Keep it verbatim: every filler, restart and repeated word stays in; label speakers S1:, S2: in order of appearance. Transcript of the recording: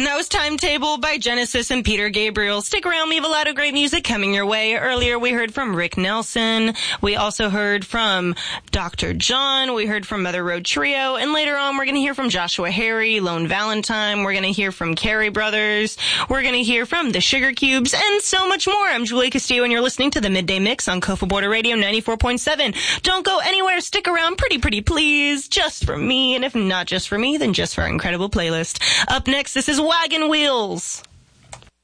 S1: And that was Timetable by Genesis and Peter Gabriel. Stick around, we have a lot of great music coming your way. Earlier we heard from Rick Nelson. We also heard from Doctor John. We heard from Mother Road Trio. And later on we're going to hear from Joshua Harry, Lone Valentine. We're going to hear from Carey Brothers. We're going to hear from the Sugar Cubes and so much more. I'm Julie Castillo and you're listening to the Midday Mix on Cofa Border Radio ninety-four point seven. Don't go anywhere. Stick around pretty, pretty please. Just for me. And if not just for me, then just for our incredible playlist. Up next, this is Wagon Wheels.